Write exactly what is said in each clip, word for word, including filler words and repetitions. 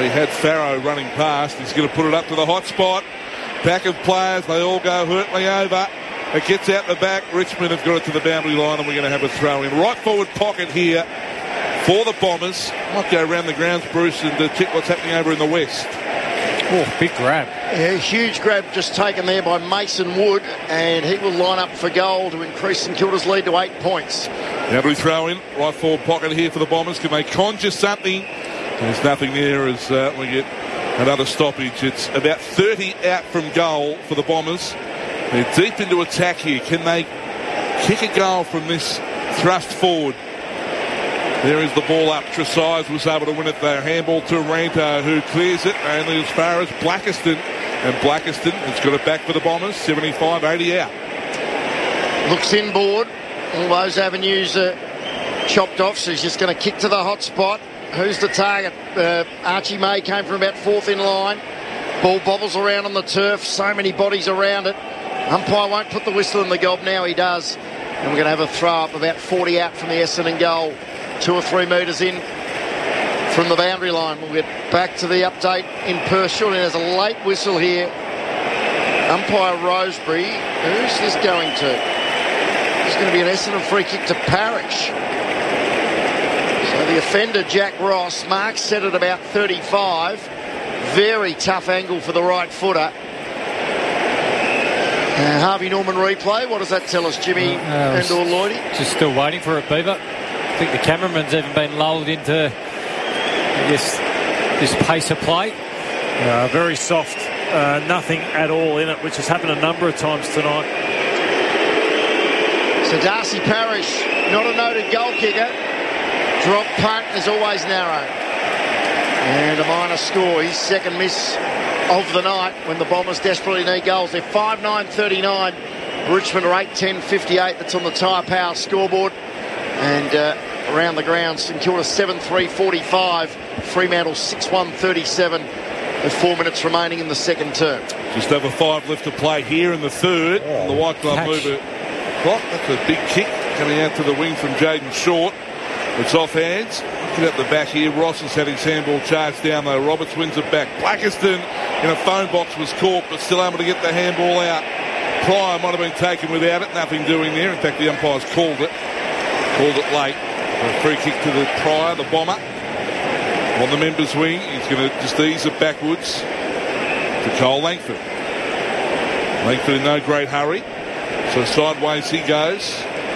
he had Farrow running past. He's going to put it up to the hot spot. Pack of players, they all go hurtling over. It gets out the back. Richmond have got it to the boundary line, and we're going to have a throw in. Right forward pocket here for the Bombers. Might go around the grounds, Bruce, and uh, check what's happening over in the west. Oh, big grab. Yeah, huge grab just taken there by Mason Wood, and he will line up for goal to increase St Kilda's lead to eight points. Now we throw in. Right forward pocket here for the Bombers. Can they conjure something? There's nothing there as uh, we get another stoppage. It's about thirty out from goal for the Bombers. They're deep into attack here. Can they kick a goal from this thrust forward? There is the ball up. Tresize was able to win it there. Handball to Ranto, who clears it only as far as Blackiston. And Blackiston has got it back for the Bombers. seventy-five eighty out. Looks inboard. All those avenues are chopped off, so he's just going to kick to the hot spot. Who's the target? Uh, Archie May came from about fourth in line. Ball bobbles around on the turf. So many bodies around it. Umpire won't put the whistle in the gob. Now he does. And we're going to have a throw up about forty out from the Essendon goal. Two or three metres in from the boundary line. We'll get back to the update in Perth shortly. There's a late whistle here. Umpire Rosebery. Who's this going to? It's going to be an Essendon free kick to Parrish. So the offender, Jack Ross, Mark set at about thirty-five. Very tough angle for the right footer. Uh, Harvey Norman replay. What does that tell us, Jimmy uh, and or Lloydie? Just still waiting for it, Beaver. I think the cameraman's even been lulled into this, this pace of play. Uh, very soft. Uh, nothing at all in it, which has happened a number of times tonight. So Darcy Parrish, not a noted goal kicker. Drop punt is always narrow. And a minor score. His second miss of the night when the Bombers desperately need goals. They're five nine thirty-nine. Richmond are eight ten fifty-eight. That's on the Tyre Power scoreboard. And uh, around the ground, St Kilda seven three forty-five. Fremantle six one thirty-seven. With four minutes remaining in the second term. Just over five left to play here in the third. Oh, and the White Glove move it. Clock. That's a big kick coming out to the wing from Jaden Short. It's off hands. Get up the back here. Ross has had his handball charged down though. Roberts wins it back. Blackiston in a phone box was caught but still able to get the handball out. Pryor might have been taken without it. Nothing doing there. In fact, the umpires called it. Called it late. A free kick to the Pryor, the bomber. On the members' wing. He's going to just ease it backwards to Cole Langford. Langford in no great hurry. So sideways he goes.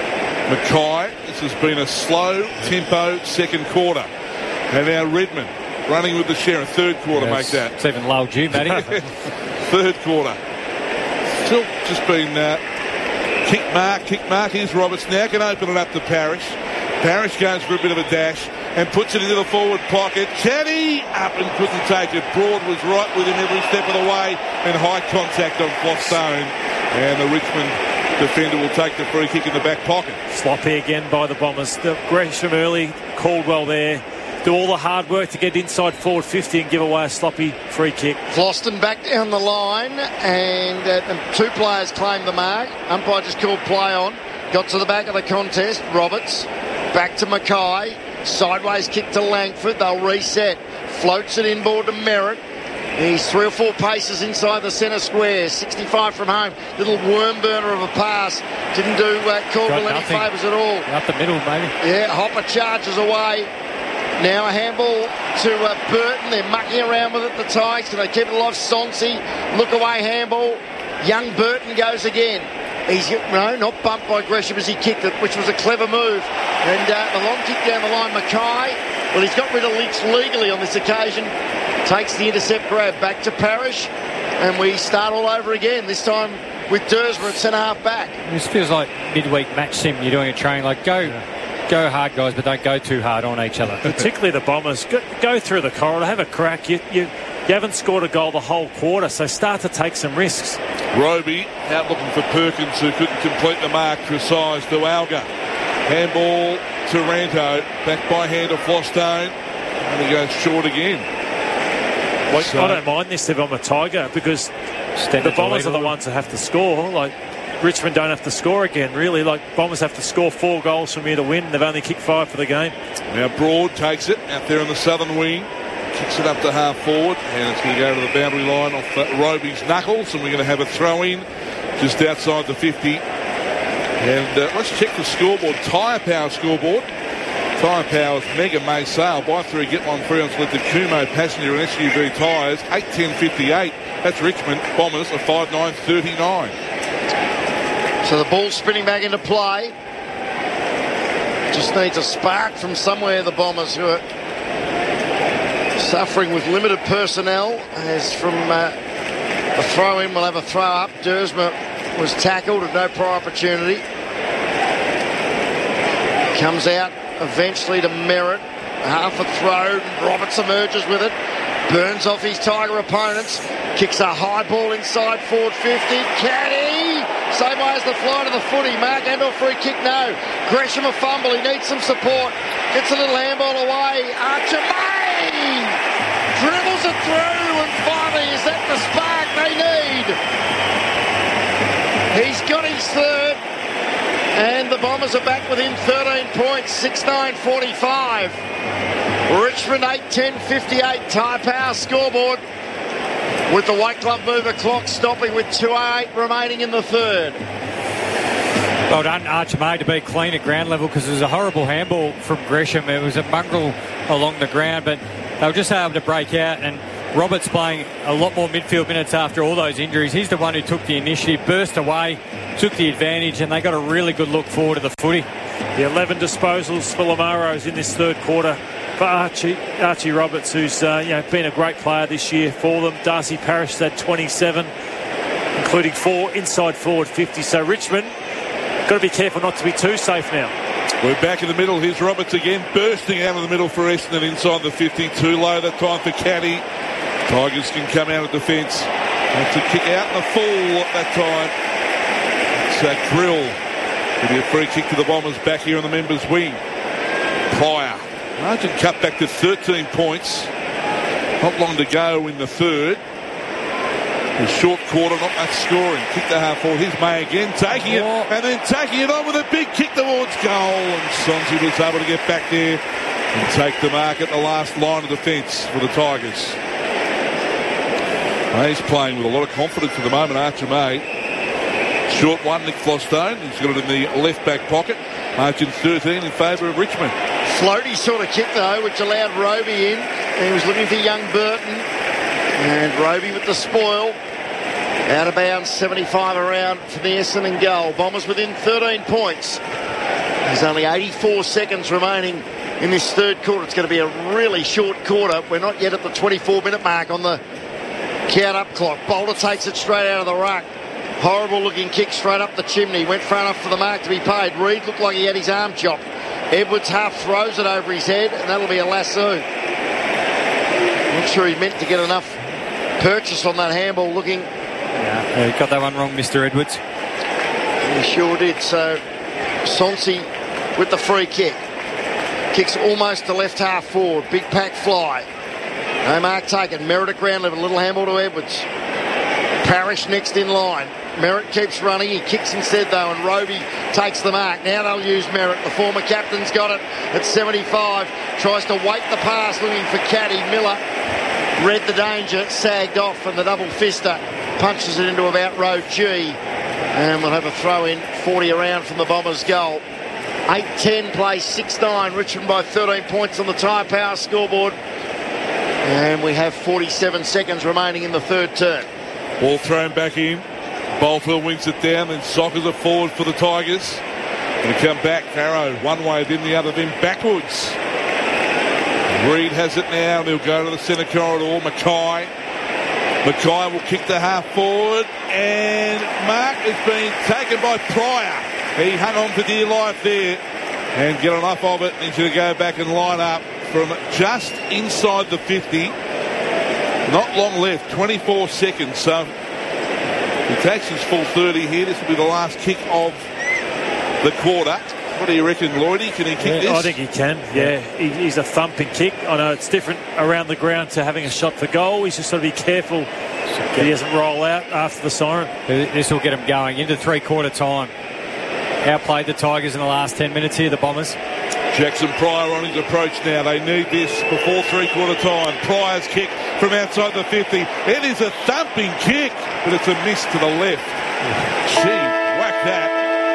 Mackay. This has been a slow tempo second quarter. And now Redmond running with the share. Third quarter yeah, make that. It's even lulled you, Matty. Third quarter. Still just been uh, kick mark, kick mark. Here's Roberts now can open it up to Parrish. Parrish goes for a bit of a dash and puts it into the forward pocket. Caddy up and couldn't take it. Broad was right with him every step of the way and high contact on Flostone. And the Richmond defender will take the free kick in the back pocket. Sloppy again by the Bombers. The Gresham early, Caldwell there. Do all the hard work to get inside forward fifty and give away a sloppy free kick. Floston back down the line and uh, two players claimed the mark. Umpire just called play on. Got to the back of the contest. Roberts back to Mackay. Sideways kick to Langford. They'll reset. Floats it inboard to Merritt. He's three or four paces inside the centre square. sixty-five from home. Little worm burner of a pass. Didn't do uh, Caldwell any favours at all. Out the middle, maybe. Yeah, Hopper charges away. Now a handball to uh, Burton. They're mucking around with it, the Tigers. Can they keep it alive? Sonsi, look away handball. Young Burton goes again. He's no, not bumped by Gresham as he kicked it, which was a clever move. And uh, the long kick down the line, Mackay. Well, he's got rid of Leach legally on this occasion. Takes the intercept grab back to Parrish. And we start all over again, this time with Dersmer at centre-half back. This feels like midweek match sim. You're doing a training like, go... Yeah. Go hard, guys, but don't go too hard on each other. Particularly the Bombers. Go, go through the corridor, have a crack. You, you, you haven't scored a goal the whole quarter, so start to take some risks. Roby out looking for Perkins, who couldn't complete the mark. Tresize to Alga. Handball to Ranto. Back by hand of Flostone. And he goes short again. Like, so, I don't mind this if I'm a Tiger, because the Bombers are the ones that have to score. Like, Richmond don't have to score again, really. Like, Bombers have to score four goals from here to win. They've only kicked five for the game. Now Broad takes it out there in the southern wing. kicks it up to half forward, and it's going to go to the boundary line off uh, Roby's knuckles, and we're going to have a throw-in just outside the fifty. And uh, let's check the scoreboard. Tyre Power scoreboard. Tyre Power's Mega May sale. Buy three, get one free on selected Kumo passenger and S U V tyres. eight ten fifty-eight. That's Richmond. Bombers are five nine thirty-nine. So the ball's spinning back into play. Just needs a spark from somewhere, the Bombers, who are suffering with limited personnel. As from uh, a throw-in, we'll have a throw-up. Dersma was tackled at no prior opportunity. Comes out eventually to Merritt. Half a throw. Roberts emerges with it. Burns off his Tiger opponents. Kicks a high ball inside forward fifty. Caddy! Same way as the fly to the footy. Mark Andor free kick, no. Gresham a fumble. He needs some support. Gets a little handball away. Archer May! Dribbles it through, and finally is that the spark they need? He's got his third, and the Bombers are back within thirteen points, six nine forty-five. Richmond eight ten fifty-eight. Tyre Power scoreboard with the white glove mover clock stopping with two oh eight remaining in the third. Well done, Archer May, to be clean at ground level, because it was a horrible handball from Gresham. It was a mongrel along the ground, but they were just able to break out, and Roberts playing a lot more midfield minutes after all those injuries. He's the one who took the initiative, burst away, took the advantage, and they got a really good look forward to the footy. The eleven disposals for Lamaros in this third quarter for Archie, Archie Roberts, who's uh, you know, been a great player this year for them. Darcy Parish had twenty-seven, including four inside forward fifty. So Richmond got to be careful not to be too safe now. We're back in the middle. Here's Roberts again, bursting out of the middle for Essendon inside the fifty. Too low that time for Caddy. Tigers can come out of defence. Have to kick out in the full that time. It's uh, Grill. It'll be a free kick to the Bombers back here on the members' wing. Pryor. Margin cut back to thirteen points. Not long to go in the third. A short quarter, not much scoring. Kick to half forward. Here's May again, taking it, oh. and then taking it on with a big kick towards goal. And Sonsi was able to get back there and take the mark at the last line of defence for the Tigers. May's playing with a lot of confidence at the moment, Archer May. Short one, Nick Flostone. He's got it in the left back pocket. Margin thirteen in favour of Richmond. Floaty sort of kick though, which allowed Roby in. And he was looking for young Burton. And Roby with the spoil. Out of bounds, seventy-five around for the Essendon goal. Bombers within thirteen points. There's only eighty-four seconds remaining in this third quarter. It's going to be a really short quarter. We're not yet at the twenty-four minute mark on the count-up clock. Boulder takes it straight out of the ruck. Horrible looking kick straight up the chimney. Went far enough for the mark to be paid. Reid looked like he had his arm chopped. Edwards half throws it over his head, and that'll be a lasso. Not sure he meant to get enough purchase on that handball looking. Yeah, he got that one wrong, Mister Edwards. He sure did. So Sonsi with the free kick. Kicks almost to left half forward. Big pack fly. No mark taken. Merritt at ground level. Little handball to Edwards. Parish next in line. Merritt keeps running. He kicks instead though, and Roby takes the mark. Now they'll use Merritt. The former captain's got it at seventy-five. Tries to wait the pass, looking for Caddy. Miller read the danger, sagged off, and the double fister punches it into about row G. And we'll have a throw in, forty around from the Bombers' goal. eight ten play, six nine. Richmond by thirteen points on the Tyre Power scoreboard. And we have forty-seven seconds remaining in the third turn. Ball thrown back in. Bolfield wins it down, then sockers it forward for the Tigers. Going to come back. Arrow one way, then the other, then backwards. Reid has it now, and he'll go to the centre corridor. Mackay. Mackay will kick the half forward, and mark has been taken by Pryor. He hung on for dear life there and get enough of it. He's going to go back and line up from just inside the fifty. Not long left, twenty-four seconds. So he takes his full thirty here. This will be the last kick of the quarter. What do you reckon, Lloydie? Can he kick yeah, this? I think he can, yeah. He, he's a thumping kick. I know it's different around the ground to having a shot for goal. He's just got to be careful that he doesn't roll out after the siren. This will get him going into three-quarter time. Outplayed the Tigers in the last ten minutes here, the Bombers. Jackson Pryor on his approach now. They need this before three-quarter time. Pryor's kick from outside the fifty. It is a thumping kick, but it's a miss to the left. Gee, whack that.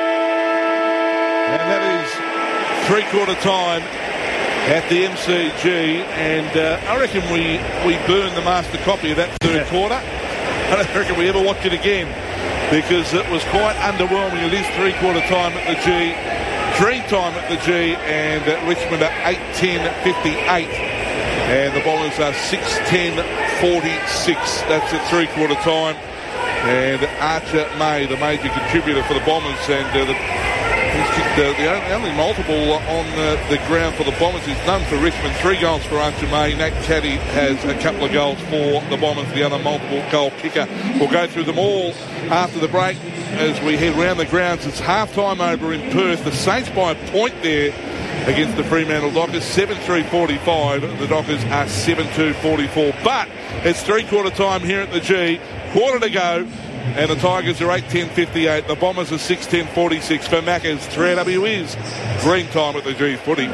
And that is three-quarter time at the M C G. And uh, I reckon we, we burned the master copy of that third yeah. quarter. I don't reckon we ever watch it again because it was quite underwhelming. It is three-quarter time at the G. Dream time at the G, and uh, Richmond are eight ten fifty-eight, and the Bombers are six ten forty-six. That's at three-quarter time, and Archer May, the major contributor for the Bombers, and uh, the, he's kicked, uh, the only, only multiple on uh, the ground for the Bombers is none for Richmond. Three goals for Archer May. Nat Caddy has a couple of goals for the Bombers, the other multiple goal kicker. We'll go through them all after the break. As we head round the grounds, it's half-time over in Perth. The Saints by a point there against the Fremantle Dockers, seven three forty-five. The Dockers are seven two forty-four. But it's three-quarter time here at the G. Quarter to go, and the Tigers are eight ten fifty-eight. The Bombers are six ten forty-six. For Macca's, three A W is green time at the G footy.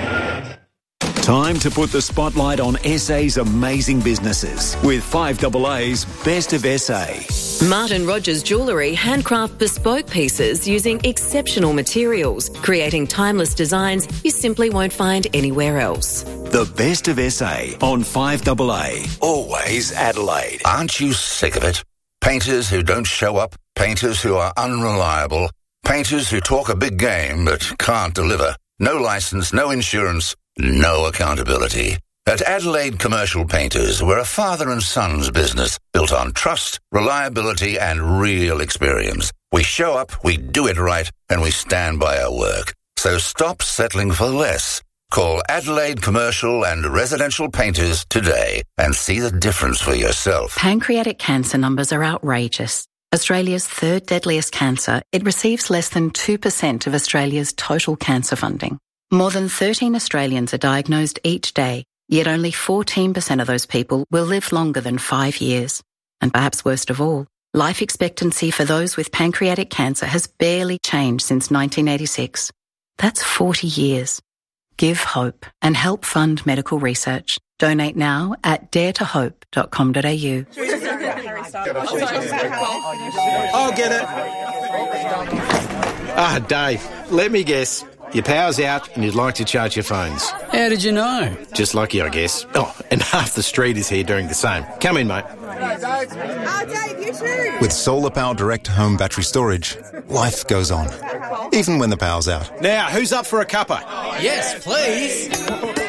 Time to put the spotlight on S A's amazing businesses with five A A's Best of S A. Martin Rogers Jewellery handcraft bespoke pieces using exceptional materials, creating timeless designs you simply won't find anywhere else. The Best of S A on five A A. Always Adelaide. Aren't you sick of it? Painters who don't show up, painters who are unreliable, painters who talk a big game but can't deliver. No licence, no insurance, no accountability. At Adelaide Commercial Painters, we're a father and son's business built on trust, reliability and real experience. We show up, we do it right, and we stand by our work. So stop settling for less. Call Adelaide Commercial and Residential Painters today and see the difference for yourself. Pancreatic cancer numbers are outrageous. Australia's third deadliest cancer, it receives less than two percent of Australia's total cancer funding. More than thirteen Australians are diagnosed each day, yet only fourteen percent of those people will live longer than five years. And perhaps worst of all, life expectancy for those with pancreatic cancer has barely changed since nineteen eighty-six. That's forty years. Give hope and help fund medical research. Donate now at dare to hope dot com dot a u. I'll get it. Ah, Dave, let me guess. Your power's out and you'd like to charge your phones. How did you know? Just lucky, I guess. Oh, and half the street is here doing the same. Come in, mate. Oh, Dave, you too. With Solar Power Direct Home Battery Storage, life goes on, even when the power's out. Now, who's up for a cuppa? Yes, please.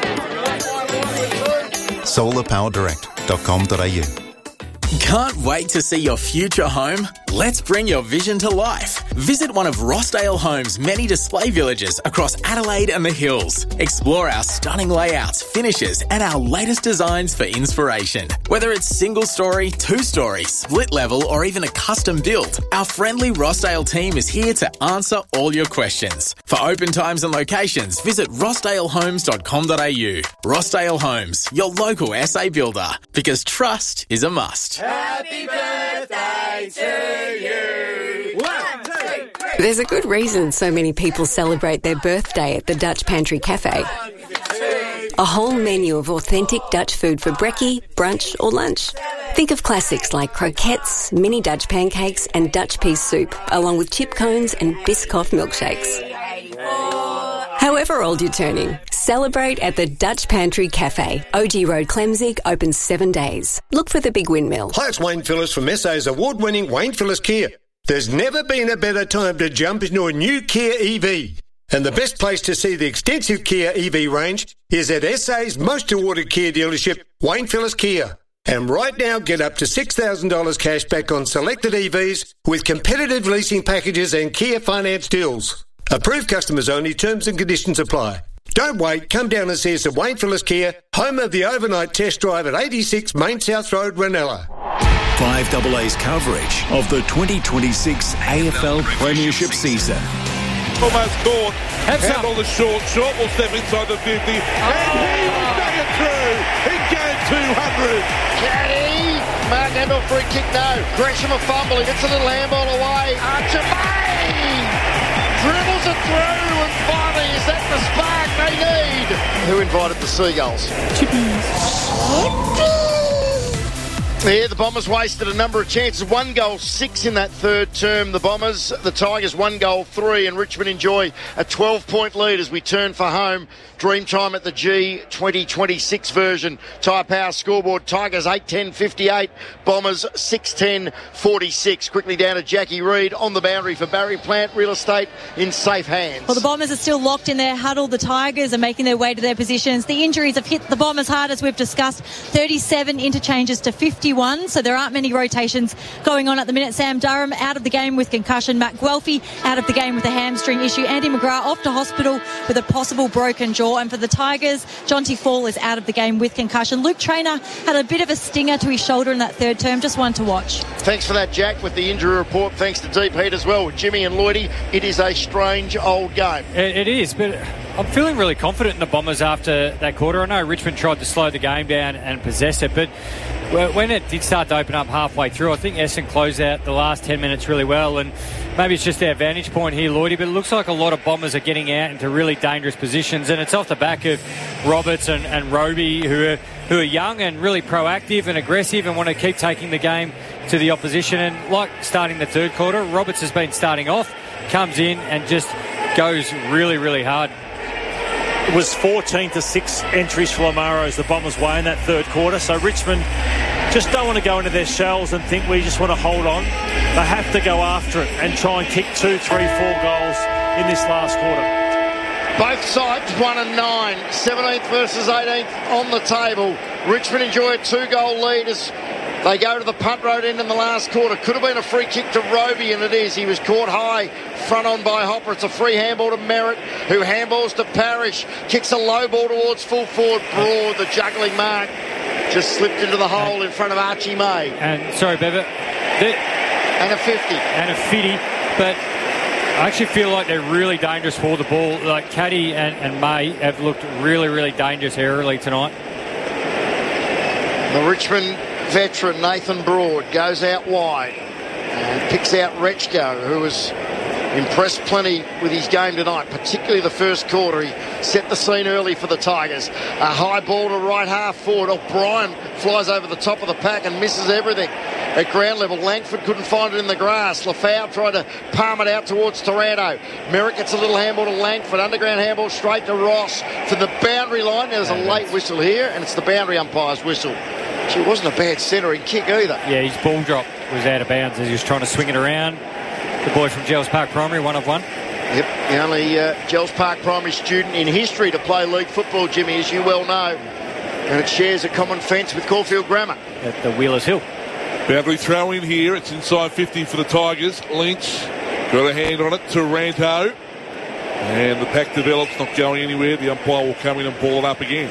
solar power direct dot com dot a u. Can't wait to see your future home? Let's bring your vision to life. Visit one of Rossdale Homes' many display villages across Adelaide and the Hills. Explore our stunning layouts, finishes, and our latest designs for inspiration. Whether it's single story, two story, split level, or even a custom build, our friendly Rossdale team is here to answer all your questions. For open times and locations, visit rossdale homes dot com dot a u. Rossdale Homes, your local S A builder, because trust is a must. Happy birthday to you. One, two, three. There's a good reason so many people celebrate their birthday at the Dutch Pantry Cafe. A whole menu of authentic Dutch food for brekkie, brunch or lunch. Think of classics like croquettes, mini Dutch pancakes and Dutch pea soup, along with chip cones and Biscoff milkshakes. However old you're turning, celebrate at the Dutch Pantry Cafe. O G Road, Clemzig, open seven days. Look for the big windmill. Hi, it's Wayne Phillips from S A's award-winning Wayne Phillips Kia. There's never been a better time to jump into a new Kia E V. And the best place to see the extensive Kia E V range is at S A's most awarded Kia dealership, Wayne Phillips Kia. And right now, get up to six thousand dollars cash back on selected E Vs with competitive leasing packages and Kia finance deals. Approved customers only. Terms and conditions apply. Don't wait. Come down and see us at Wayne Phillips Kia, home of the overnight test drive at eighty-six Main South Road, Ranella. five A A's coverage of the twenty twenty-six A F L Premiership season. Almost caught. Handle the short. Short will step inside the fifty. Oh. And he will make it through. He gained two hundred. Caddy. Mark Handel free kick, no. Gresham a fumble. He gets a little handball away. Archer May. dribbles it through, and finally, is that the spark they need? Who invited the Seagulls? Chippies. Yeah, the Bombers wasted a number of chances. One goal, six in that third term. The Bombers, the Tigers, one goal, three, and Richmond enjoy a twelve-point lead as we turn for home. Dreamtime at the G twenty twenty-six version. Tyre Power scoreboard. Tigers eight ten fifty-eight. Bombers six ten forty-six. Quickly down to Jackie Reid on the boundary for Barry Plant Real Estate in safe hands. Well, the Bombers are still locked in their huddle. The Tigers are making their way to their positions. The injuries have hit the Bombers hard, as we've discussed. thirty-seven interchanges to fifty-one, so there aren't many rotations going on at the minute. Sam Durham out of the game with concussion. Matt Guelphy out of the game with a hamstring issue. Andy McGrath off to hospital with a possible broken jaw. And for the Tigers, Jonty Fall is out of the game with concussion. Luke Traynor had a bit of a stinger to his shoulder in that third term. Just one to watch. Thanks for that, Jack, with the injury report. Thanks to Deep Heat as well. With Jimmy and Lloydie, it is a strange old game. It, it is, but I'm feeling really confident in the Bombers after that quarter. I know Richmond tried to slow the game down and possess it, but when it did start to open up halfway through, I think Essendon closed out the last ten minutes really well, and maybe it's just their vantage point here, Lloydie, but it looks like a lot of Bombers are getting out into really dangerous positions, and it's off the back of Roberts and, and Roby, who are, who are young and really proactive and aggressive and want to keep taking the game to the opposition. And like starting the third quarter, Roberts has been starting off, comes in and just goes really, really hard. It was fourteen to six entries for Lamaro's the Bombers' way in that third quarter. So Richmond just don't want to go into their shells and think we just want to hold on. They have to go after it and try and kick two, three, four goals in this last quarter. Both sides one and nine, seventeenth versus eighteenth on the table. Richmond enjoy a two-goal lead as they go to the punt road end in the last quarter. Could have been a free kick to Roby, and it is. He was caught high, front on by Hopper. It's a free handball to Merritt, who handballs to Parrish. Kicks a low ball towards full forward. Broad, the juggling mark, just slipped into the hole in front of Archie May. And, sorry, Bevan. And a fifty. And a fifty, but I actually feel like they're really dangerous for the ball. Like Caddy and, and May have looked really, really dangerous early tonight. The Richmond veteran Nathan Broad goes out wide and picks out Rechko, who was impressed plenty with his game tonight, particularly the first quarter. He set the scene early for the Tigers. A high ball to right half forward. O'Brien flies over the top of the pack and misses everything at ground level. Langford couldn't find it in the grass. Lafau tried to palm it out towards Taranto. Merrick gets a little handball to Langford. Underground handball straight to Ross for the boundary line. There's a late whistle here, and it's the boundary umpire's whistle. Gee, it wasn't a bad centering kick either. Yeah, his ball drop was out of bounds as he was trying to swing it around. The boy from Gels Park Primary, one of one. Yep, the only uh, Gels Park Primary student in history to play league football, Jimmy, as you well know. And it shares a common fence with Caulfield Grammar. At the Wheelers Hill. Boundary throw in here. It's inside fifty for the Tigers. Lynch got a hand on it. Taranto. And the pack develops, not going anywhere. The umpire will come in and ball it up again.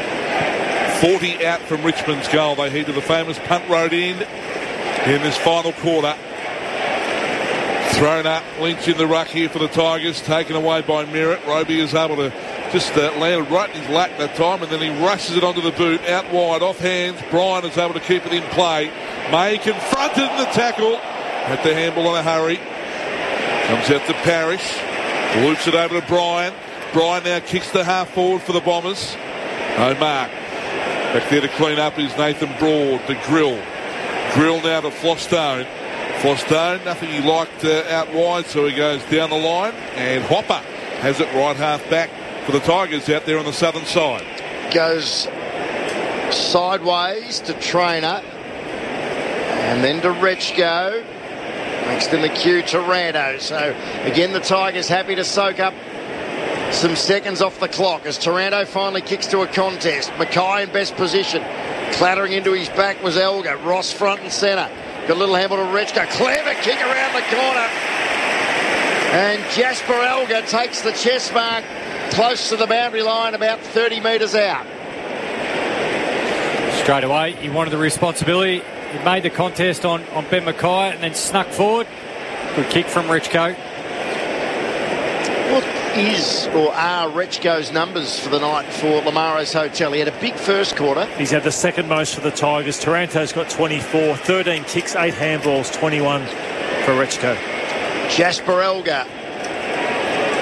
forty out from Richmond's goal. They head to the famous punt road end in this final quarter. Thrown up, Lynch in the ruck here for the Tigers, taken away by Merritt. Roby is able to just uh, land right in his lap that time, and then he rushes it onto the boot, out wide, off hands. Bryan is able to keep it in play. May confronted in the tackle, at the handball in a hurry. Comes out to Parrish, loops it over to Bryan. Bryan now kicks the half forward for the Bombers. No mark. Back there to clean up is Nathan Broad, to Grill. Grill now to Flostone. Flostone, nothing he liked uh, out wide, so he goes down the line, and Hopper has it right half back for the Tigers out there on the southern side. Goes sideways to Traynor, and then to Rechko. Next in the queue, Taranto. So again, the Tigers happy to soak up some seconds off the clock as Taranto finally kicks to a contest. Mackay in best position. Clattering into his back was Elgar. Ross front and centre. Got a little handball to Rechko. Clever kick around the corner. And Jasper Elgar takes the chest mark close to the boundary line, about thirty metres out. Straight away, he wanted the responsibility. He made the contest on, on Ben Mackay and then snuck forward. Good kick from Rechko. What is or are Rechko's numbers for the night for Lamaro's Hotel? He had a big first quarter. He's had the second most for the Tigers. Taranto's got twenty-four, thirteen kicks, eight handballs, twenty-one for Rechko. Jasper Elgar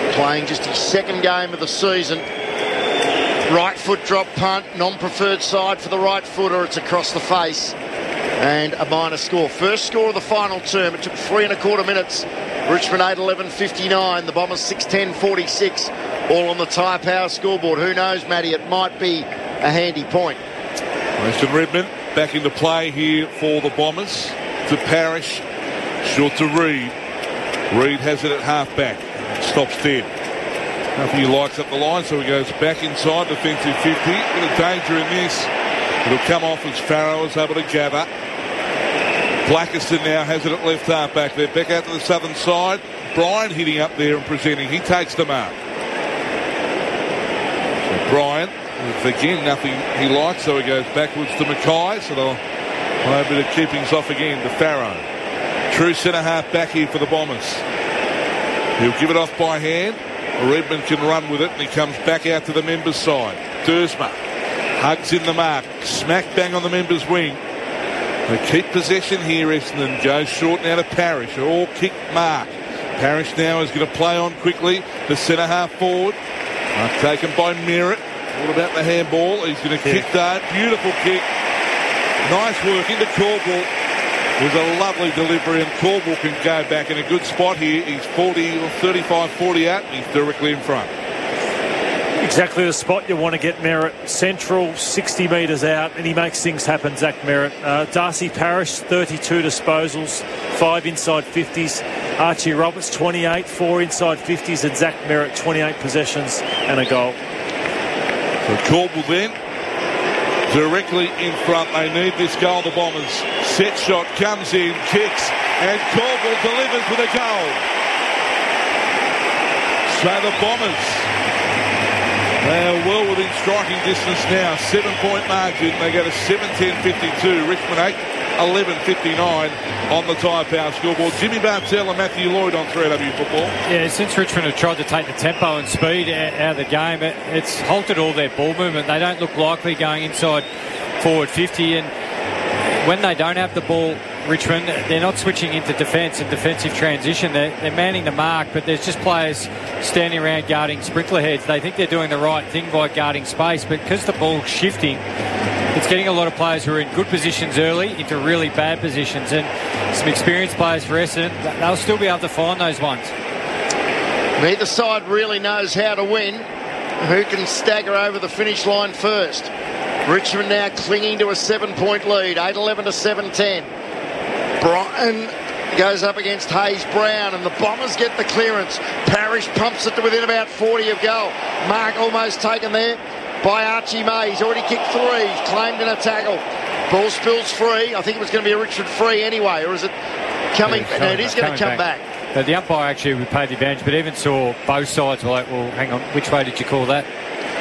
playing just his second game of the season. Right foot drop punt, non-preferred side for the right footer. It's across the face and a minor score. First score of the final term. It took three and a quarter minutes. Richmond eight eleven fifty-nine. The Bombers six ten forty-six. All on the Tyre Power scoreboard. Who knows, Matty? It might be a handy point. Western Redmond back into play here for the Bombers. To Parrish. Short to Reid. Reid has it at half-back. Stops dead. Nothing he likes up the line, so he goes back inside defensive fifty. Bit of danger in this. It'll come off as Farrow is able to gather. Blackiston now has it at left half back there. Back out to the southern side. Bryan hitting up there and presenting. He takes the mark. So Bryan, again, nothing he likes, so he goes backwards to Mackay. So they'll play a bit of keepings off again to Farrow. True centre half back here for the Bombers. He'll give it off by hand. Redmond can run with it, and he comes back out to the members' side. Dersma hugs in the mark. Smack bang on the members' wing. They keep possession here, Essendon. Goes short now to Parrish. All kick mark. Parrish now is going to play on quickly. The centre half forward. Mark taken by Merritt. What about the handball? He's going to yeah. kick that. Beautiful kick. Nice work into Caldwell. It was a lovely delivery, and Caldwell can go back in a good spot here. He's forty or thirty-five forty out, and he's directly in front. Exactly the spot you want to get Merritt. Central, sixty metres out, and he makes things happen, Zach Merritt. Uh, Darcy Parish, thirty-two disposals, five inside fifties. Archie Roberts, twenty-eight, four inside fifties, and Zach Merritt, twenty-eight possessions and a goal. So Caldwell then, directly in front. They need this goal, the Bombers. Set shot comes in, kicks, and Caldwell delivers with a goal. So the Bombers, they are well within striking distance now. Seven-point margin. They go to seven ten fifty-two. Richmond eight eleven fifty-nine on the Tyre Power scoreboard. Jimmy Bartell and Matthew Lloyd on three A W Football. Yeah, since Richmond have tried to take the tempo and speed out of the game, it, it's halted all their ball movement. They don't look likely going inside forward fifty, and when they don't have the ball, Richmond, they're not switching into defence and defensive transition. They're, they're manning the mark, but there's just players standing around guarding sprinkler heads. They think they're doing the right thing by guarding space, but because the ball's shifting, it's getting a lot of players who are in good positions early into really bad positions, and some experienced players for Essendon, they'll still be able to find those ones. Neither side really knows how to win. Who can stagger over the finish line first? Richmond now clinging to a seven-point lead, eight eleven to seven ten. Bryan goes up against Hayes Brown, and the Bombers get the clearance. Parrish pumps it to within about forty of goal. Mark almost taken there by Archie May. He's already kicked three. He's claimed in a tackle. Ball spills free. I think it was going to be a Richmond free anyway, or is it coming? Yeah, no, it is going to come back. back. But the umpire actually would pay the advantage, but even saw both sides were like, well, hang on, which way did you call that?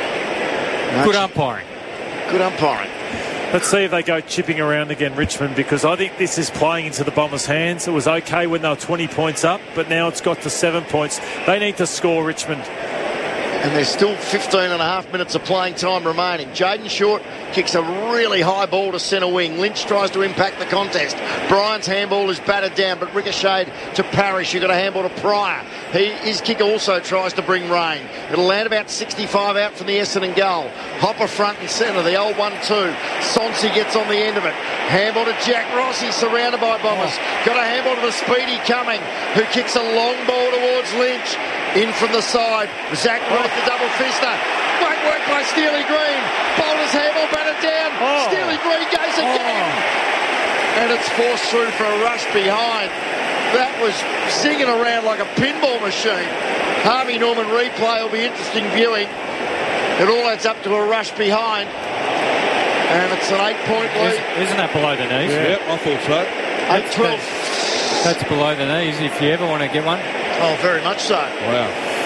No, Good umpiring. Good umpiring. Let's see if they go chipping around again, Richmond, because I think this is playing into the Bombers' hands. It was okay when they were twenty points up, but now it's got to seven points. They need to score, Richmond. And there's still fifteen and a half minutes of playing time remaining. Jaden Short kicks a really high ball to centre wing. Lynch tries to impact the contest. Bryan's handball is battered down, but ricocheted to Parrish. You've got a handball to Pryor. He, his kick also tries to bring rain. It'll land about sixty-five out from the Essendon goal. Hopper front and centre, the old one two. Sonsi gets on the end of it. Handball to Jack Rossi, surrounded by Bombers. Got a handball to the speedy Cumming, who kicks a long ball towards Lynch. In from the side, Zach Roth, the double fister. Great work by Steely Green. Bowler's handball batted down. Oh. Steely Green goes again. Oh. And it's forced through for a rush behind. That was zinging around like a pinball machine. Harvey Norman replay will be interesting viewing. It all adds up to a rush behind. And it's an eight-point lead. Isn't that below the knees? Yeah, yep, I thought so. eight twelve. That's, that's below the knees if you ever want to get one. Oh, very much so. Wow.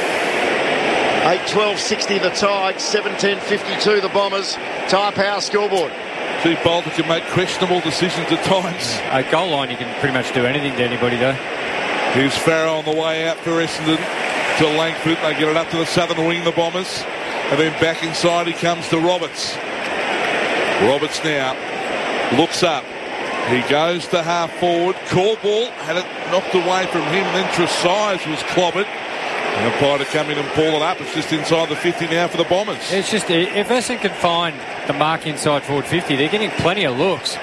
eight twelve sixty the Tigers, seven ten fifty-two the Bombers. Tyre Power scoreboard. Steve Bolter can make questionable decisions at times. A goal line, you can pretty much do anything to anybody, though. Here's Farrow on the way out for Essendon to Langford. They get it up to the southern wing, the Bombers. And then back inside he comes to Roberts. Roberts now looks up. He goes to half forward. Caldwell had it knocked away from him. Then Tresize was clobbered. And apply to come in and pull it up. It's just inside the fifty now for the Bombers. It's just, if Essendon can find the mark inside forward fifty, they're getting plenty of looks.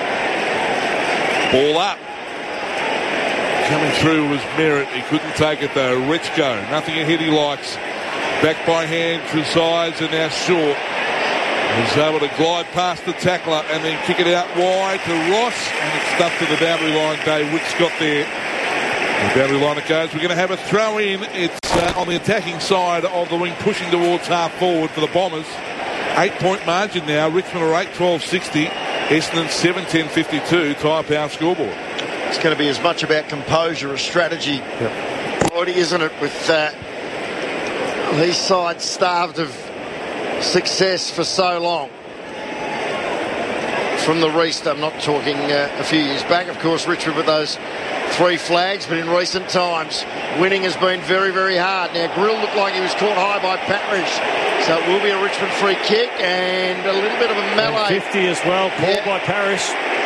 Ball up. Coming through was Merritt. He couldn't take it though. Richko, nothing ahead he likes. Back by hand, Trezise, and now short. He's able to glide past the tackler and then kick it out wide to Ross, and it's stuck to the boundary line. Dave Wicks got there. The boundary line it goes. We're going to have a throw in. It's uh, on the attacking side of the wing, pushing towards half forward for the Bombers. Eight point margin now. Richmond are eight twelve sixty. Essendon seven ten fifty-two. Tyre Power scoreboard. It's going to be as much about composure as strategy, yep. Already, isn't it, with uh, these sides starved of success for so long. From the restart, I'm not talking uh, a few years back, of course, Richmond with those three flags, but in recent times, winning has been very, very hard. Now, Grill looked like he was caught high by Parrish, so it will be a Richmond free kick and a little bit of a melee. And fifty as well, called yeah. by Parrish.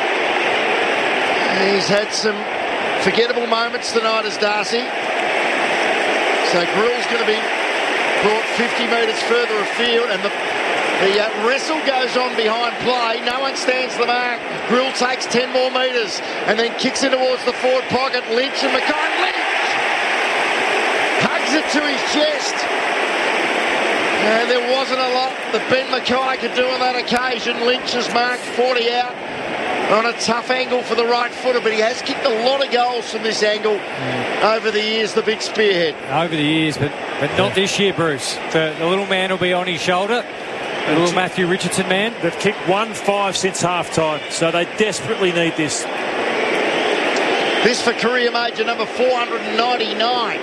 He's had some forgettable moments tonight as Darcy. So Grill's going to be brought fifty metres further afield, and the, the uh, wrestle goes on behind play. No one stands the mark. Grill takes ten more metres and then kicks in towards the forward pocket. Lynch and Mackay. Lynch hugs it to his chest. And there wasn't a lot that Ben Mackay could do on that occasion. Lynch has marked forty out on a tough angle for the right footer, but he has kicked a lot of goals from this angle yeah. over the years, the big spearhead. Over the years, but, but not yeah. this year, Bruce. The, the little man will be on his shoulder. The little Matthew Richardson man. They've kicked one five since half-time, so they desperately need this. This for career major number four hundred ninety-nine.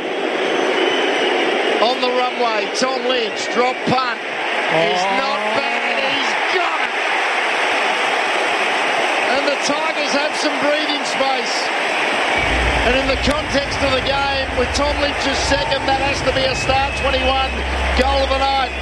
On the runway, Tom Lynch, drop punt. Oh. He's not bad, he's got it. And the Tigers have some breathing space. And in the context of the game, with Tom Lynch's second, that has to be a start twenty-one goal of the night.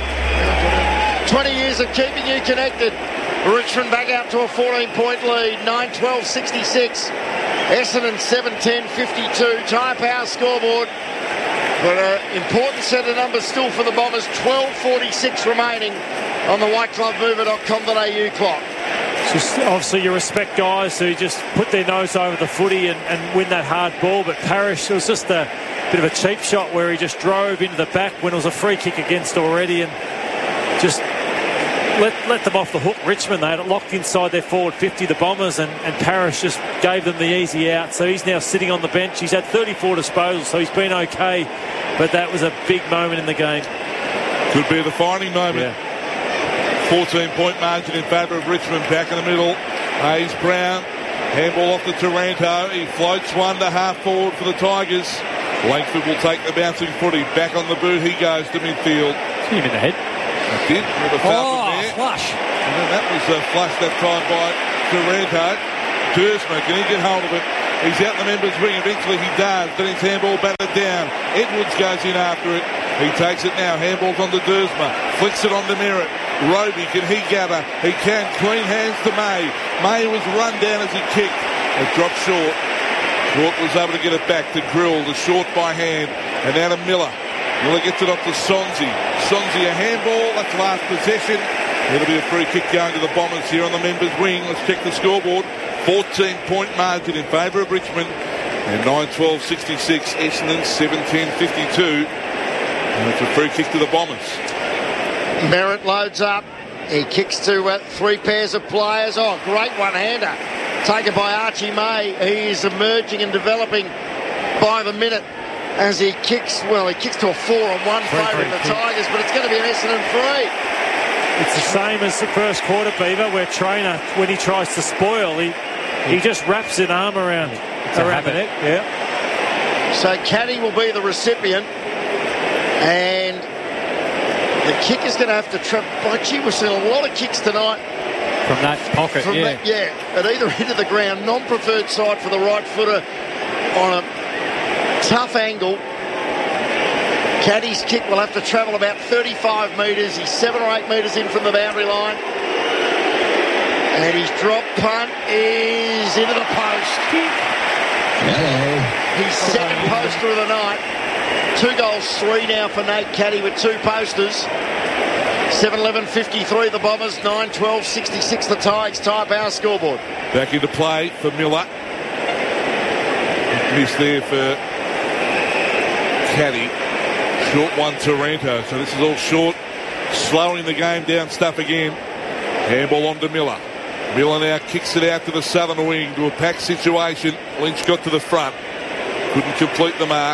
twenty years of keeping you connected. Richmond back out to a fourteen point lead, nine twelve sixty-six. Essendon seven ten fifty-two. Tyre Power scoreboard. But an important set of numbers still for the Bombers. twelve forty-six remaining on the white club mover dot com dot a u clock. Just obviously you respect guys who just put their nose over the footy and, and win that hard ball, but Parrish, it was just a bit of a cheap shot where he just drove into the back when it was a free kick against already and just let let them off the hook. Richmond, they had it locked inside their forward fifty, the Bombers, and, and Parrish just gave them the easy out. So he's now sitting on the bench. He's had thirty-four disposals, so he's been okay, but that was a big moment in the game. Could be a defining moment. Yeah. fourteen point margin in favour of Richmond. Back in the middle, Hayes Brown, handball off to Taranto. He floats one to half forward for the Tigers. Langford will take the bouncing footy. Back on the boot he goes to midfield. Hit him in the head. That did. With a foul oh, there. flush. And then that was a flush that time by Taranto. Duursma, can he get hold of it? He's out in the members' wing. Eventually he does. Then his handball battered down. Edwards goes in after it. He takes it now. Handball's on to Duursma. Flicks it on to Merritt. Roby, can he gather? He can. Clean hands to May. May was run down as he kicked. It dropped short. Short was able to get it back to Grill. The short by hand. And now to Miller. Miller gets it off to Sonzi. Sonzi a handball. That's last possession. It'll be a free kick going to the Bombers here on the members' wing. Let's check the scoreboard. fourteen point margin in favour of Richmond. And nine twelve sixty-six. Essendon seven ten fifty-two. And it's a free kick to the Bombers. Merritt loads up. He kicks to uh, three pairs of players. Oh, great one-hander. Taken by Archie May. He is emerging and developing by the minute as he kicks. Well, he kicks to a four-on-one favourite in the Tigers, but it's going to be an Essendon free. It's the same as the first quarter, Beaver, where Trainer, when he tries to spoil, he he just wraps his arm around, around the neck. Yeah. So Caddy will be the recipient, and the kick is going to have to trip. But gee, we've seen a lot of kicks tonight. From that pocket, From yeah. That, yeah, at either end of the ground. Non-preferred side for the right footer on a tough angle. Caddy's kick will have to travel about thirty-five metres. He's seven or eight metres in from the boundary line. And his drop punt is into the post. Hello. His second poster of the night. Two goals, three now for Nate Caddy with two posters. seven eleven fifty-three the Bombers, nine twelve sixty-six the Tigers. Tyre Power scoreboard. Back into play for Miller. Miss there for Caddy. Short one, Taranto. So this is all short. Slowing the game down stuff again. Handball on to Miller. Miller now kicks it out to the southern wing to a packed situation. Lynch got to the front. Couldn't complete the mark.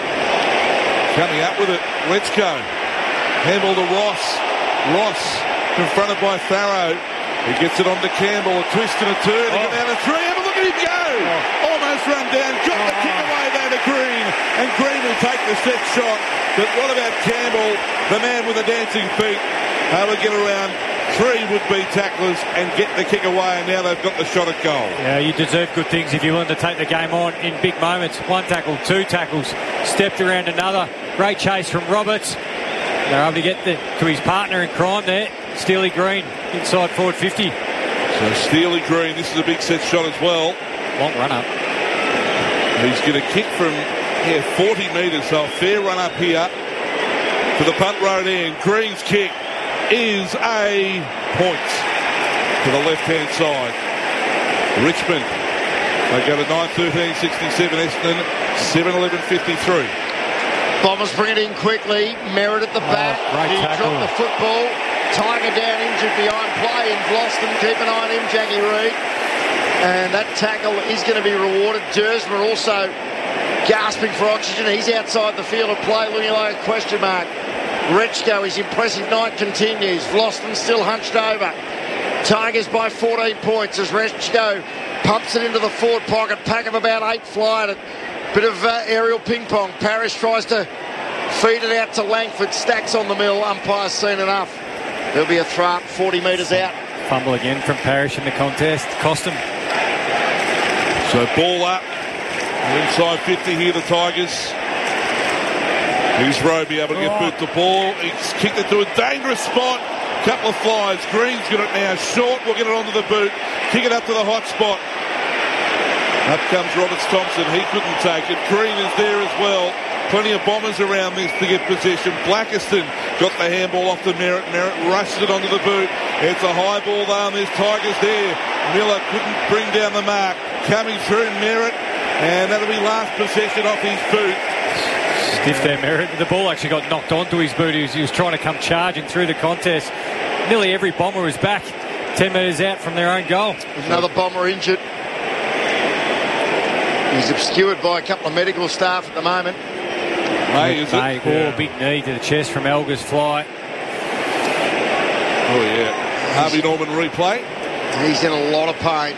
Coming up with it. Let's go. Handball to Ross. Ross confronted by Farrow. He gets it on to Campbell. A twist and a turn. They Oh. get down to three. Have a look at him go. Oh. Almost run down. Got the kick away there to Green. And Green will take the set shot. But what about Campbell, the man with the dancing feet? Able to get around three would-be tacklers and get the kick away, and now they've got the shot at goal. Yeah, you deserve good things if you're willing to take the game on in big moments. One tackle, two tackles, stepped around another. Great chase from Roberts. They're able to get the, to his partner in crime there, Steely Green, inside forward fifty. So Steely Green, this is a big set shot as well. Long run up. He's going to kick from yeah, forty metres, so a fair run up here to the punt road end. Green's kick is a point to the left-hand side. Richmond, they go to nine thirteen sixty-seven, Essendon seven eleven fifty-three. Bombers bring it in quickly. Merritt at the back. great He tackle. dropped the football. Tiger down injured behind play in Vlosten. Keep an eye on him, Jackie Reid. And that tackle is going to be rewarded. Dersma also gasping for oxygen. He's outside the field of play, looking like a question mark. Rechko, his impressive night continues. Vlosten still hunched over. Tigers by fourteen points as Rechko pumps it into the forward pocket. Pack of about eight flying it. Bit of uh, aerial ping pong. Parrish tries to feed it out to Langford. Stacks on the middle. Umpire's seen enough. There'll be a throw forty metres out. Fumble again from Parrish in the contest. Cost him. So ball up. Inside fifty here, the Tigers. Here's Roby able to get boot the ball. He's kicked it to a dangerous spot. Couple of flies. Green's got it now. Short will get it onto the boot. Kick it up to the hot spot. Up comes Roberts Thompson. He couldn't take it. Green is there as well. Plenty of Bombers around this to get possession. Blackiston got the handball off to Merritt. Merritt rushes it onto the boot. It's a high ball though, and there's Tigers there. Miller couldn't bring down the mark. Coming through Merritt, and that'll be last possession off his boot. Stiff there, Merritt. The ball actually got knocked onto his boot. He was, he was trying to come charging through the contest. Nearly every Bomber is back ten metres out from their own goal. Another Bomber injured. He's obscured by a couple of medical staff at the moment. May, is May, it? oh, Yeah. big knee to the chest from Elgar's fly. Oh, yeah. Harvey Norman replay. He's in a lot of pain.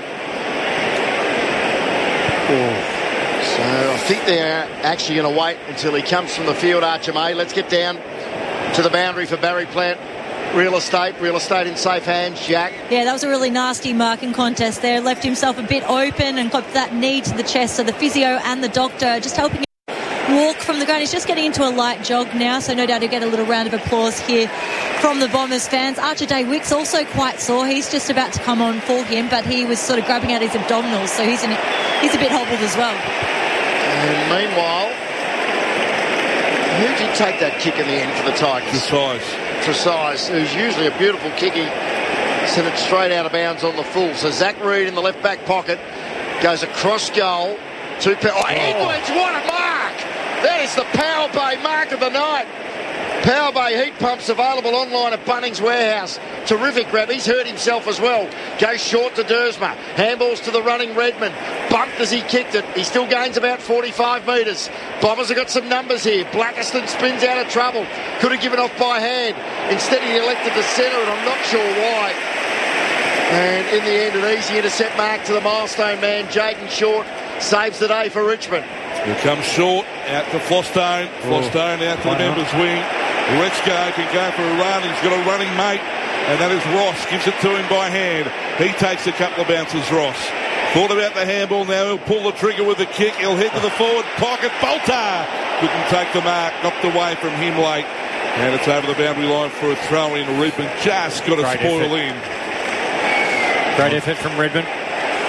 So I think they're actually going to wait until he comes from the field, Archer May. Let's get down to the boundary for Barry Plant. Real estate, real estate in safe hands, Jack. Yeah, that was a really nasty marking contest there. Left himself a bit open and got that knee to the chest. So the physio and the doctor just helping him walk from the ground. He's just getting into a light jog now, so no doubt he'll get a little round of applause here from the Bombers fans. Archer Day Wicks also quite sore. He's just about to come on for him, but he was sort of grabbing at his abdominals, so he's in, he's a bit hobbled as well. And meanwhile, who did take that kick in the end for the Tigers? Tresize. Tresize, who's usually a beautiful kicky, sent it straight out of bounds on the full. So Zach Reid in the left back pocket goes across goal. Two pe- oh, Edwards, what a mark! That is the Power Bay mark of the night. Power Bay heat pumps available online at Bunnings Warehouse. Terrific grab. He's hurt himself as well. Goes short to Dersma. Handballs to the running Redmond. Bumped as he kicked it. He still gains about forty-five metres. Bombers have got some numbers here. Blackiston spins out of trouble. Could have given off by hand. Instead he elected to centre it. I'm not sure why. And in the end, an easy intercept mark to the milestone man, Jaden Short. Saves the day for Richmond. Here comes Short out to Flostone. Flostone out to the members' wing. Rechko can go for a run. He's got a running mate, and that is Ross. Gives it to him by hand. He takes a couple of bounces, Ross. Thought about the handball. Now he'll pull the trigger with the kick. He'll head to the forward pocket. Bolter couldn't take the mark. Knocked away from him late. And it's over the boundary line for a throw in. Redmond just got a Great spoil effort. in. Great effort from Redmond.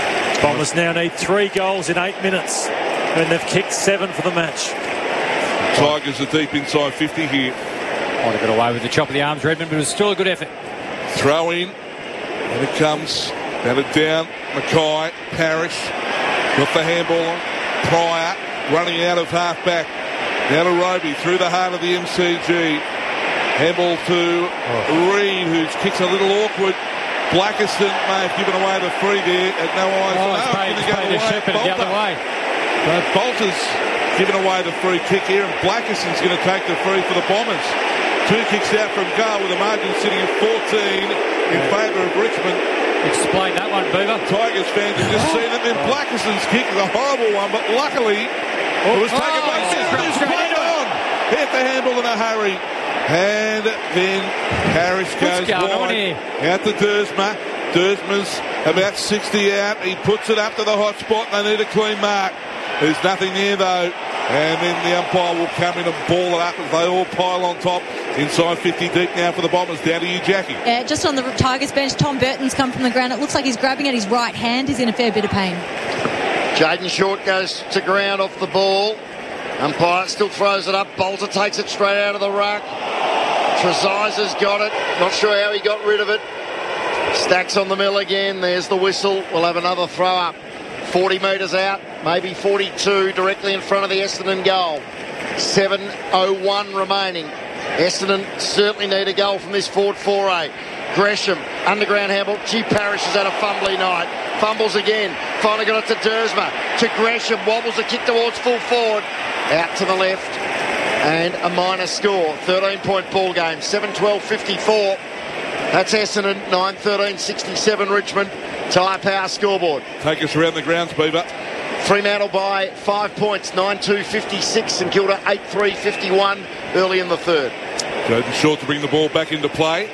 Bombers now need three goals in eight minutes, and they've kicked seven for the match. Tigers are deep inside fifty here. Might have got away with the chop of the arms, Redmond, but it was still a good effort. Throw in. And it comes. Batted down. Mackay. Parrish. Got the handball on. Pryor running out of half-back. Now to Roby through the heart of the M C G. Handball to oh. Reed, whose kick's a little awkward. Blackiston may have given away the free there at no eyes. Oh, no, it's paid, it's go paid to Shepherd the other way. So Bolter's given away the free kick here, and Blackiston's going to take the free for the Bombers. Two kicks out from goal with the margin sitting at fourteen in yeah. favour of Richmond. Explain that one, Beaver. Tigers fans have just seen it. Then Blackiston's kick is a horrible one, but luckily it was taken oh, by Sanders. Played on. Hit the handball in a hurry. And then Parrish goes wide out to Dersma. Dersma's about sixty out. He puts it up to the hot spot. They need a clean mark. There's nothing there though. And then the umpire will come in and ball it up as they all pile on top. Inside fifty deep now for the Bombers. Down to you, Jackie. Yeah, just on the Tigers bench, Tom Burton's come from the ground. It looks like he's grabbing at his right hand. He's in a fair bit of pain. Jaden Short goes to ground off the ball. Umpire still throws it up. Bolter takes it straight out of the ruck. Trezizer's got it. Not sure how he got rid of it. Stacks on the mill again. There's the whistle. We'll have another throw up. forty metres out, maybe forty-two, directly in front of the Essendon goal. seven oh one remaining. Essendon certainly need a goal from this forward foray. Gresham, underground handball. G. Parrish has had a fumbly night. Fumbles again. Finally got it to Dersma. To Gresham. Wobbles a kick towards full forward. Out to the left. And a minor score. thirteen point ball game. seven twelve fifty-four. That's Essendon. nine thirteen sixty-seven Richmond. Tyre Power scoreboard. Take us around the grounds, Beaver. Fremantle by five points. nine two fifty-six. St Kilda eight three fifty-one early in the third. Jaden Short to bring the ball back into play.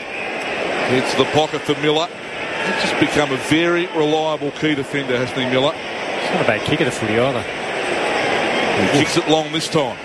It's the pocket for Miller. He's just become a very reliable key defender, hasn't he, Miller? It's not a bad kick of the footy either. He kicks it long this time.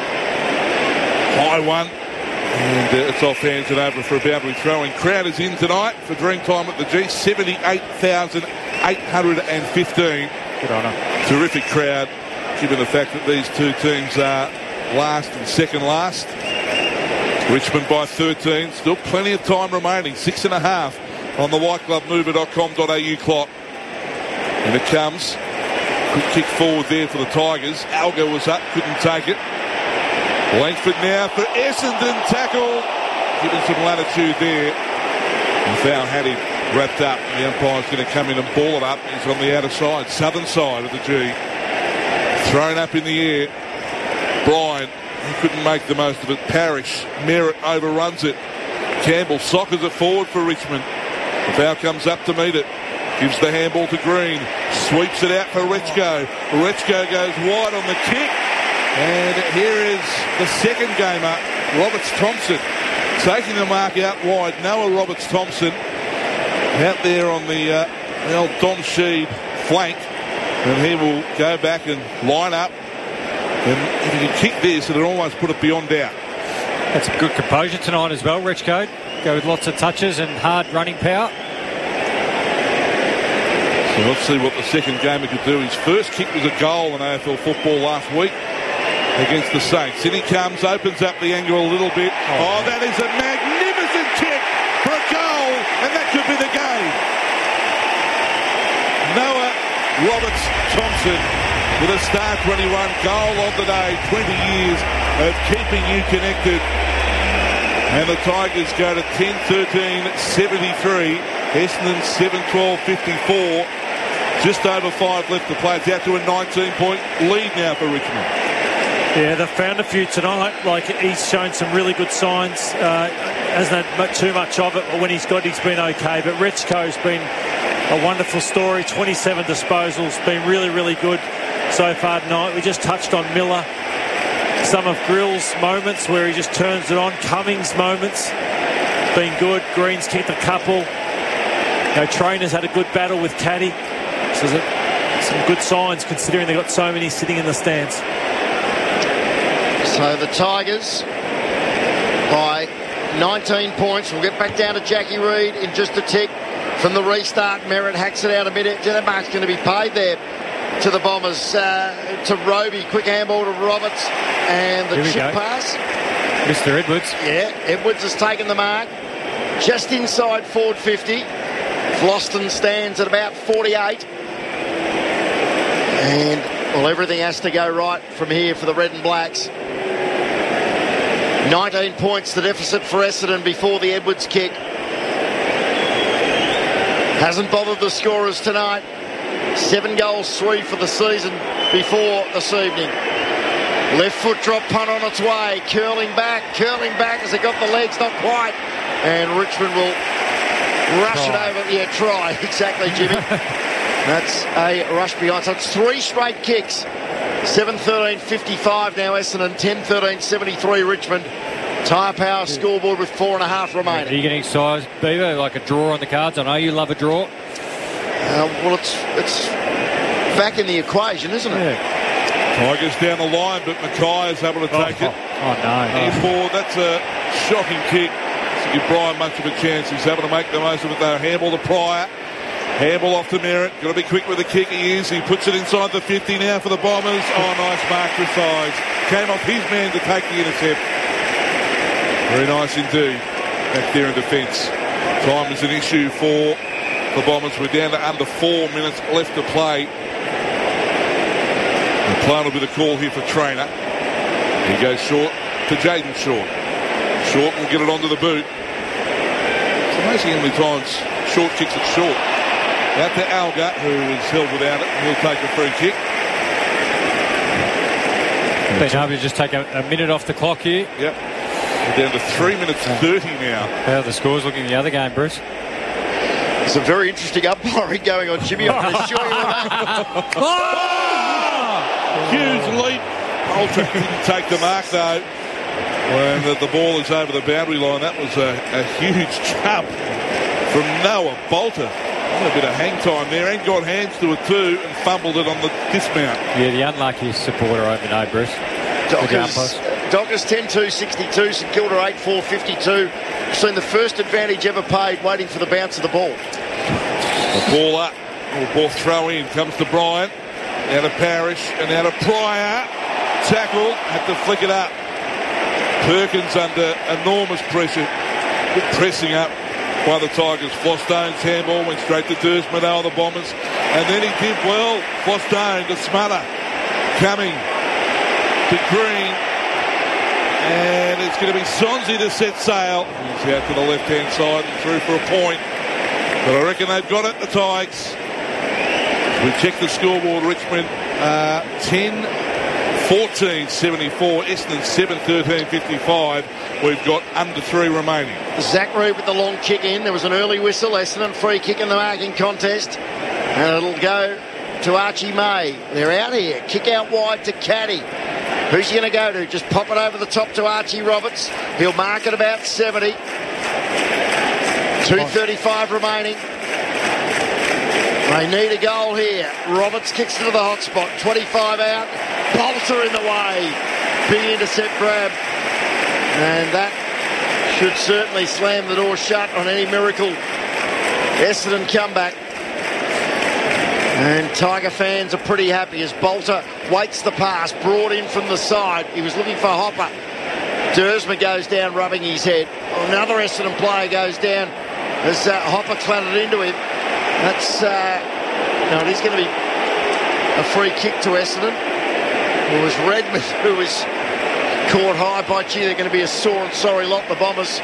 High one. And uh, it's off hands and over for a boundary throw. And crowd is in tonight for Dreamtime at the G. seventy-eight thousand eight hundred fifteen. Good on her. Terrific crowd, given the fact that these two teams are last and second last. Richmond by thirteen. Still plenty of time remaining. Six and a half on the white glove mover dot com dot a u clock. And it comes. Quick kick forward there for the Tigers. Alga was up, couldn't take it. Langford now for Essendon. Tackle. Given some latitude there. And foul had him wrapped up. The umpire's going to come in and ball it up. He's on the outer side, southern side of the G. Thrown up in the air. Bryan, he couldn't make the most of it. Parrish, Merritt overruns it. Campbell soccers it forward for Richmond. The foul comes up to meet it. Gives the handball to Green. Sweeps it out for Rechko. Rechko goes wide on the kick. And here is the second gamer, Roberts-Thompson, taking the mark out wide. Noah Roberts-Thompson out there on the, uh, the old Don Sheed flank. And he will go back and line up. And if he can kick this, it'll almost put it beyond doubt. That's a good composure tonight as well, Rechko. Go with lots of touches and hard running power. So let's see what the second gamer could do. His first kick was a goal in A F L football last week against the Saints. In he comes, opens up the angle a little bit. Oh, oh that is a magnificent kick for a goal, and that could be the game. Noah Roberts-Thompson with a star twenty-one goal of the day. twenty years of keeping you connected. And the Tigers go to ten thirteen seventy-three. Essendon seven twelve fifty-four. Just over five left to play. It's out to a nineteen point lead now for Richmond. Yeah, they've found a few tonight. Like, he's shown some really good signs. Uh, hasn't had too much of it, but when he's got, he's been okay. But Rechko's been a wonderful story. twenty-seven disposals. Been really, really good so far tonight. We just touched on Miller. Some of Grill's moments where he just turns it on. Cummings' moments. Been good. Green's kicked a couple. You know, Trainer's had a good battle with Caddy. So some good signs considering they've got so many sitting in the stands. So the Tigers by nineteen points. We'll get back down to Jackie Reid in just a tick. From the restart, Merritt hacks it out a minute. That mark's going to be paid there. to the Bombers, uh, to Roby. Quick handball to Roberts. And the chip pass. Mister Edwards. Yeah, Edwards has taken the mark. Just inside forward fifty. Floston stands at about forty-eight. And, well, everything has to go right from here for the Red and Blacks. nineteen points the deficit for Essendon before the Edwards kick. Hasn't bothered the scorers tonight. Seven goals, three for the season before this evening. Left foot drop punt on its way. Curling back, curling back as it got the legs, not quite. And Richmond will rush try. it over. Yeah, try. Exactly, Jimmy. That's a rush behind. So it's three straight kicks. seven thirteen fifty-five now Essendon. ten thirteen seventy-three Richmond. Tyre Power scoreboard with four and a half remaining. Are you getting size, Beaver? Like a draw on the cards? I know you love a draw. Uh, well, it's it's back in the equation, isn't it? Yeah. Tigers down the line, but Mackay is able to take oh, it. Oh, oh no. Airborne, that's a shocking kick. To give Brian much of a chance. He's able to make the most of it though. Handball to Pryor. Handball off to Merritt. Got to be quick with the kick. He is. He puts it inside the fifty now for the Bombers. Oh, nice mark for size. Came off his man to take the intercept. Very nice indeed. Back there in defence. Time is an issue for the Bombers. We're down to under four minutes left to play. The plan will be the call here for Trainer. He goes short to Jaden Short. Short will get it onto the boot. It's amazing how many times Short kicks it short. Out to Alga, who is held without it. He'll take a free kick. Been able to just take a, a minute off the clock here. Yep. We're down to three minutes thirty now. How are the scores looking in the other game, Bruce? It's a very interesting umpiring going on, Jimmy. I can assure you of that. Oh! Huge leap. Bolter didn't take the mark, though. When the, the ball is over the boundary line, that was a, a huge jump from Noah Bolter. A bit of hang time there, and got hands to it too, and fumbled it on the dismount. Yeah, the unluckiest supporter over know, Bruce. Dockers, Dockers ten two sixty-two, St Kilda eight four fifty-two. Seen the first advantage ever paid, waiting for the bounce of the ball. The ball up, or ball throw in, comes to Bryant. Out of Parrish, and out of Pryor. Tackle, had to flick it up. Perkins under enormous pressure. Good pressing up by the Tigers. Flosstone's handball went straight to Dursman, they were the Bombers. And then he did well. Flostone to smother. Coming to Green. And it's going to be Sonzi to set sail. He's out to the left-hand side and through for a point. But I reckon they've got it, the Tigers. We check the scoreboard. Richmond uh, ten fourteen seventy-four. Essendon seven thirteen fifty-five. We've got under three remaining. Zach Reed with the long kick in. There was an early whistle. Essendon free kick in the marking contest. And it'll go to Archie May. They're out here. Kick out wide to Caddy. Who's he going to go to? Just pop it over the top to Archie Roberts. He'll mark it about seventy. two thirty-five remaining. They need a goal here. Roberts kicks into the hot spot. twenty-five out. Bolter in the way. Big intercept grab. And that should certainly slam the door shut on any miracle Essendon comeback. And Tiger fans are pretty happy as Bolter waits the pass. Brought in from the side. He was looking for Hopper. Dursman goes down rubbing his head. Another Essendon player goes down as uh, Hopper clattered into him. That's, uh, no, it is going to be a free kick to Essendon. It was Redmond who was caught high by, gee, they're going to be a sore and sorry lot, the Bombers.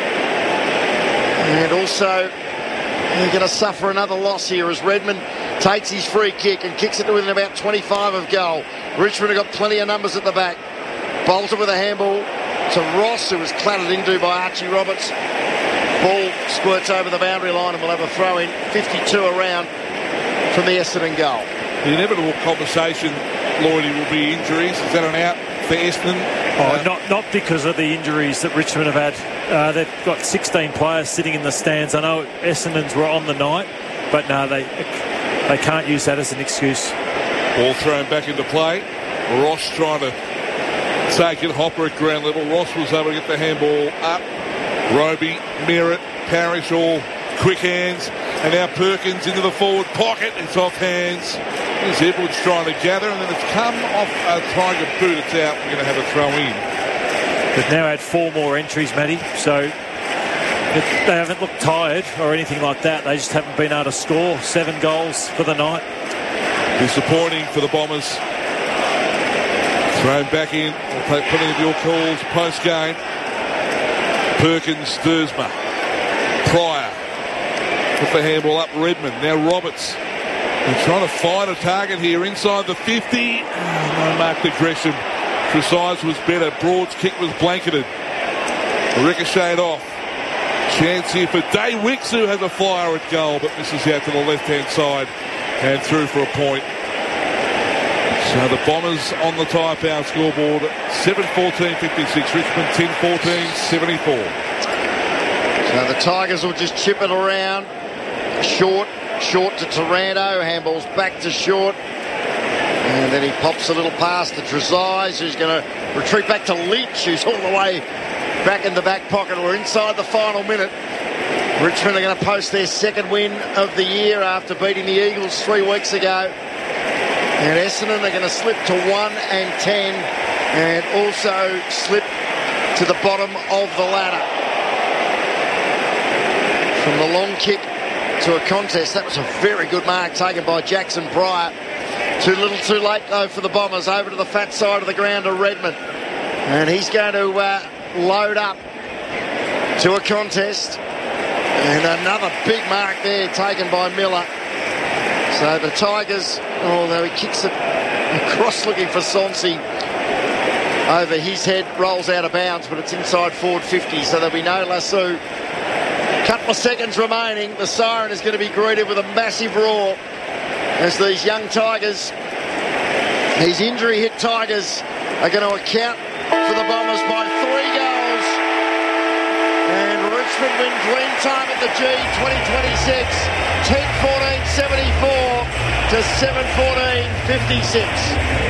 And also, they're going to suffer another loss here as Redmond takes his free kick and kicks it to within about twenty-five of goal. Richmond have got plenty of numbers at the back. Bolter with a handball to Ross, who was clattered into by Archie Roberts. Ball squirts over the boundary line and we'll have a throw in. fifty-two around from the Essendon goal. The inevitable conversation, Lloydie, will be injuries. Is that an out for Essendon? Oh, uh, not not because of the injuries that Richmond have had. Uh, they've got sixteen players sitting in the stands. I know Essendon's were on the night, but no, they they can't use that as an excuse. Ball thrown back into play. Ross trying to take it. Hopper at ground level. Ross was able to get the handball up. Roby, Merritt, Parrish, all quick hands. And now Perkins into the forward pocket. It's off hands. There's Edwards trying to gather, and then it's come off a Tiger boot. It's out. We're going to have a throw in. They've now had four more entries, Matty, so it, they haven't looked tired or anything like that. They just haven't been able to score. Seven goals for the night. Disappointing for the Bombers. Thrown back in. We'll take plenty of your calls post-game. Perkins, Thursma, Pryor. Put the handball up, Redmond. Now Roberts. They're trying to find a target here inside the fifty. Oh, no mark to Gresham. Tresize was better. Broad's kick was blanketed. Ricocheted off. Chance here for Day Wicks, who has a flyer at goal, but misses out to the left-hand side and through for a point. So the Bombers on the Tyre Power scoreboard, seven fourteen fifty-six. Richmond ten fourteen seventy-four. So the Tigers will just chip it around. Short, short to Taranto. Handball's back to Short. And then he pops a little pass to Tresize, who's going to retreat back to Leach, who's all the way back in the back pocket. We're inside the final minute. Richmond are going to post their second win of the year after beating the Eagles three weeks ago. And Essendon are going to slip to one and ten and also slip to the bottom of the ladder. From the long kick to a contest, that was a very good mark taken by Jackson Pryor. Too little too late though for the Bombers. Over to the fat side of the ground to Redmond. And he's going to uh, load up to a contest. And another big mark there taken by Miller. So the Tigers, although he kicks it across looking for Sonsi, over his head, rolls out of bounds, but it's inside forward fifty, so there'll be no lasso. Couple of seconds remaining. The siren is going to be greeted with a massive roar as these young Tigers, these injury-hit Tigers, are going to account for the Bombers by three goals. And Richmond win clean time at the G twenty twenty-six, ten fourteen seventy-four to seven fourteen fifty-six.